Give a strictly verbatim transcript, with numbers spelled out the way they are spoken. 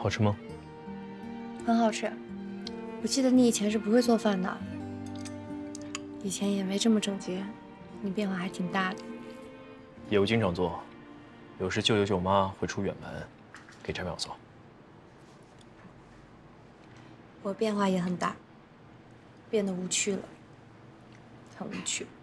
好吃吗？ 很好吃。我记得你以前是不会做饭的，以前也没这么整洁，你变化还挺大的。 业务经常做，有时舅舅舅妈会出远门，给陈淼做。 我变化也很大，变得无趣了，很无趣。